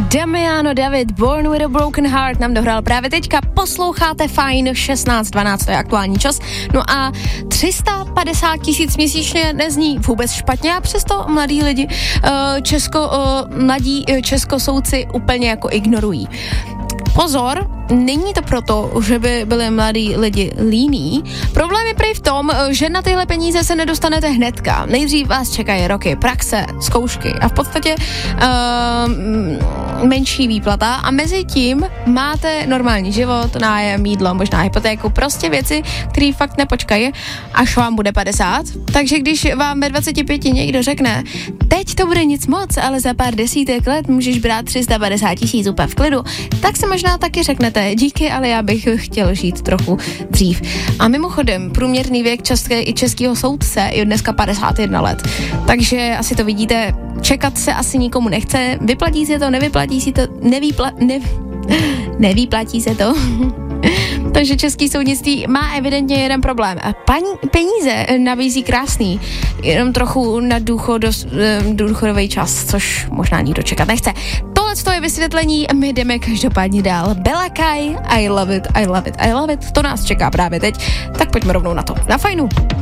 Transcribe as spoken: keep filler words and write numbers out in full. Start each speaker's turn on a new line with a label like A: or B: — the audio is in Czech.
A: Damiano David, Born with a Broken Heart, nám dohrál právě teďka. Posloucháte Fajn, šestnáct dvanáct, to je aktuální čas. No a tři sta padesát tisíc měsíčně nezní vůbec špatně a přesto mladí lidi, česko, mladí českosouci úplně jako ignorují. Pozor, není to proto, že by byli mladí lidi líní. Problém je prý v tom, že na tyhle peníze se nedostanete hnedka. Nejdřív vás čekají roky praxe, zkoušky a v podstatě uh, menší výplata a mezi tím máte normální život, nájem, jídlo, možná hypotéku, prostě věci, které fakt nepočkají, až vám bude padesát. Takže když vám ve dvaceti pěti někdo řekne, teď to bude nic moc, ale za pár desítek let můžeš brát tři sta padesát tisíc úplně v klidu, tak se možná taky řeknete, díky, ale já bych chtěl žít trochu dřív. A mimochodem, průměrný věk české i českého soudce je dneska padesát jedna let. Takže asi to vidíte, čekat se asi nikomu nechce, vyplatí se to, nevyplatí si to, nevypla, ne, nevyplatí se to. Takže český soudnictví má evidentně jeden problém. Paní, peníze nabízí krásný, jenom trochu na důchod, důchodový čas, což možná nikdo čekat nechce. Tohle je vysvětlení, my jdeme každopádně dál. Bella Kai, I love it, I love it, I love it. To nás čeká právě teď, tak pojďme rovnou na to. Na Fajnu.